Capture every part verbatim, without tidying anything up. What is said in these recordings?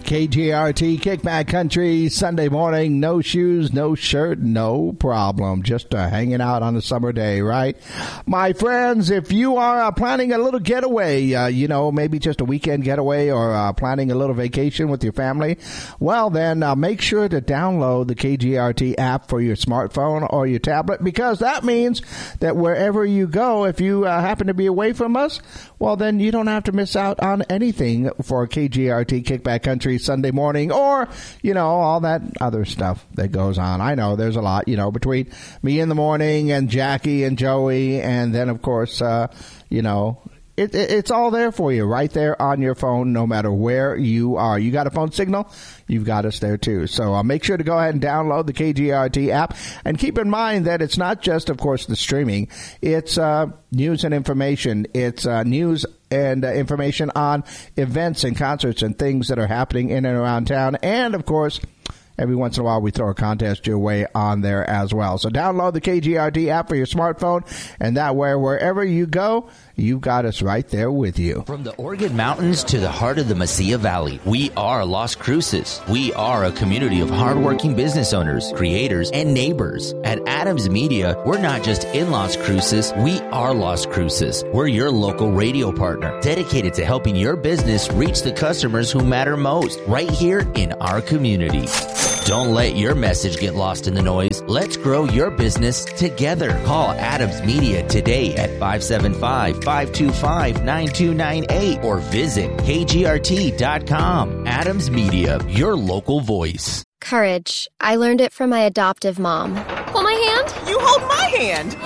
K G R T, Kickback Country, Sunday morning, no shoes, no shirt, no problem. Just uh, hanging out on a summer day, right? My friends, if you are uh, planning a little getaway, uh, you know, maybe just a weekend getaway or uh, planning a little vacation with your family, well, then uh, make sure to download the K G R T app for your smartphone or your tablet, because that means that wherever you go, if you uh, happen to be away from us, well, then you don't have to miss out on anything for K G R T, Kickback Country, Sunday morning, or, you know, all that other stuff that goes on. I know there's a lot, you know, between me in the morning and Jackie and Joey, and then, of course, uh, you know, It, it, it's all there for you, right there on your phone, no matter where you are. You got a phone signal? You've got us there, too. So uh, make sure to go ahead and download the K G R T app. And keep in mind that it's not just, of course, the streaming. It's uh, news and information. It's uh, news and uh, information on events and concerts and things that are happening in and around town. And, of course, every once in a while, we throw a contest your way on there as well. So download the K G R T app for your smartphone, and that way, wherever you go, you've got us right there with you. From the Oregon Mountains to the heart of the Mesilla Valley, we are Las Cruces. We are a community of hardworking business owners, creators, and neighbors. At Adams Media, we're not just in Las Cruces, we are Las Cruces. We're your local radio partner, dedicated to helping your business reach the customers who matter most, right here in our community. Don't let your message get lost in the noise. Let's grow your business together. Call Adams Media today at five seven five, five two five, nine two nine eight or visit K G R T dot com. Adams Media, your local voice. Courage. I learned it from my adoptive mom. Hold my hand. You hold my hand.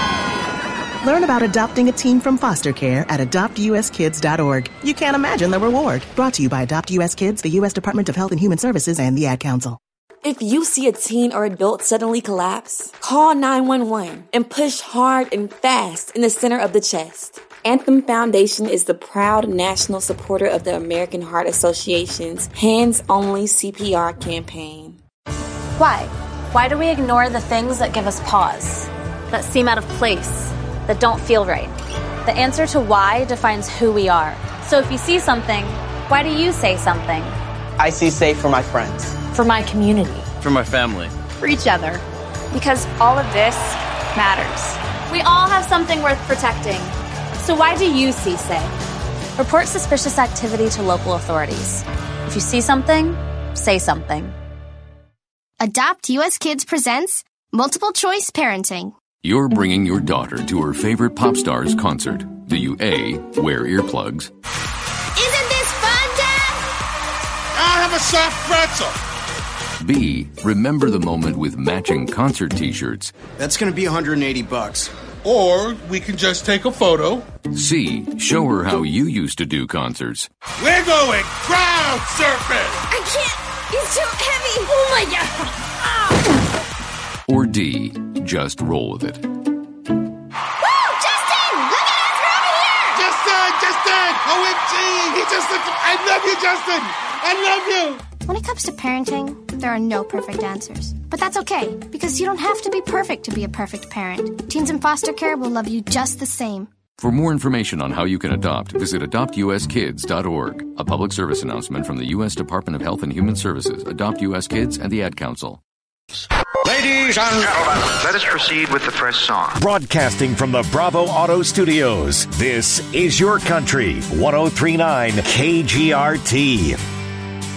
Learn about adopting a teen from foster care at adopt U S kids dot org. You can't imagine the reward. Brought to you by Adopt U S Kids, the U S Department of Health and Human Services, and the Ad Council. If you see a teen or adult suddenly collapse, call nine one one and push hard and fast in the center of the chest. Anthem Foundation is the proud national supporter of the American Heart Association's Hands-Only C P R campaign. Why? Why do we ignore the things that give us pause, that seem out of place, that don't feel right? The answer to why defines who we are. So if you see something, why do you say something? I see safe for my friends. For my community. For my family. For each other. Because all of this matters. We all have something worth protecting. So why do you see safe? Report suspicious activity to local authorities. If you see something, say something. Adopt U S Kids presents Multiple Choice Parenting. You're bringing your daughter to her favorite pop star's concert. Do you A, wear earplugs? Isn't this fun, Dad? I'll have a soft pretzel. B, remember the moment with matching concert t-shirts. That's going to be one hundred eighty bucks. Or we can just take a photo. C, show her how you used to do concerts. We're going crowd surfing. I can't. It's too heavy. Oh, my God. Ah. Or D, just roll with it. Woo! Justin! Look at us. We're over here. Justin! Justin! O M G! He just looked... I love you, Justin! I love you! When it comes to parenting, there are no perfect answers. But that's okay, because you don't have to be perfect to be a perfect parent. Teens in foster care will love you just the same. For more information on how you can adopt, visit adopt U S kids dot org. A public service announcement from the U S Department of Health and Human Services, Adopt U S Kids, and the Ad Council. Ladies and gentlemen, let us proceed with the first song. Broadcasting from the Bravo Auto Studios, this is Your Country, one oh three point nine K G R T.